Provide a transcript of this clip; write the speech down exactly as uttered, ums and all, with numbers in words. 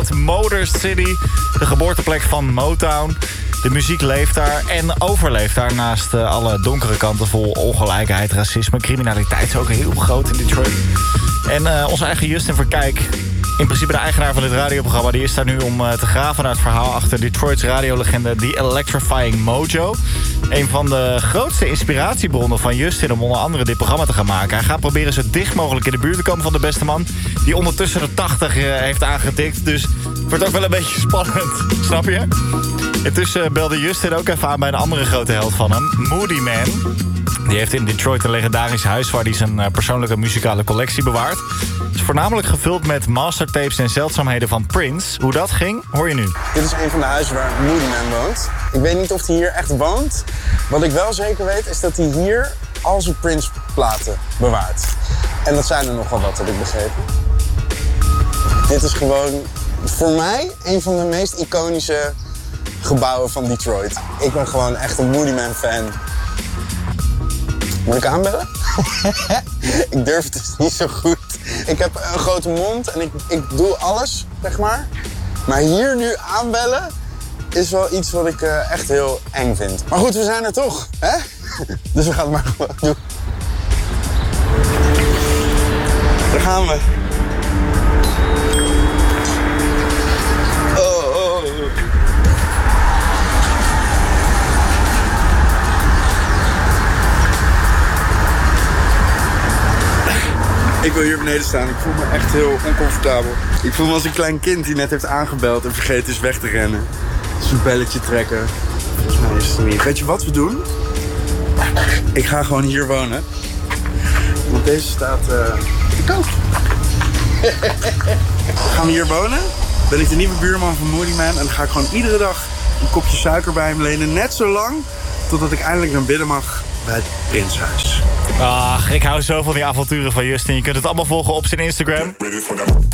Detroit, Motor City, de geboorteplek van Motown. De muziek leeft daar en overleeft daar naast uh, alle donkere kanten vol ongelijkheid, racisme, criminaliteit is ook heel groot in Detroit. En uh, onze eigen Justin Verkijk, in principe de eigenaar van dit radioprogramma, die is daar nu om uh, te graven naar het verhaal achter Detroits radiolegende The Electrifying Mojo. Een van de grootste inspiratiebronnen van Justin om onder andere dit programma te gaan maken. Hij gaat proberen zo dicht mogelijk in de buurt te komen van de beste man, die ondertussen de tachtig uh, heeft aangetikt. Dus het wordt ook wel een beetje spannend, snap je? Intussen belde Justin ook even aan bij een andere grote held van hem, Moodymann. Die heeft in Detroit een legendarisch huis waar hij zijn uh, persoonlijke muzikale collectie bewaart. Het is voornamelijk gevuld met mastertapes en zeldzaamheden van Prince. Hoe dat ging, hoor je nu. Dit is een van de huizen waar Moodymann woont. Ik weet niet of hij hier echt woont. Wat ik wel zeker weet is dat hij hier al zijn Prince-platen bewaart. En dat zijn er nogal wat, heb ik begrepen. Dit is gewoon voor mij een van de meest iconische gebouwen van Detroit. Ik ben gewoon echt een Moodymann-fan. Moet ik aanbellen? Ik durf het dus niet zo goed. Ik heb een grote mond en ik, ik doe alles, zeg maar. Maar hier nu aanbellen is wel iets wat ik uh, echt heel eng vind. Maar goed, we zijn er toch, hè? Dus we gaan het maar gewoon doen. Daar gaan we. Oh, oh, oh. Ik wil hier beneden staan. Ik voel me echt heel oncomfortabel. Ik voel me als een klein kind die net heeft aangebeld en vergeten is weg te rennen. Dus een belletje trekken. Volgens mij is het niet. Weet je wat we doen? Ik ga gewoon hier wonen. Want deze staat uh, te koop. Gaan we hier wonen? Ben ik de nieuwe buurman van Moodymann. En dan ga ik gewoon iedere dag een kopje suiker bij hem lenen. Net zo lang totdat ik eindelijk naar binnen mag bij het Prinshuis. Ach, ik hou zo van die avonturen van Justin. Je kunt het allemaal volgen op zijn Instagram.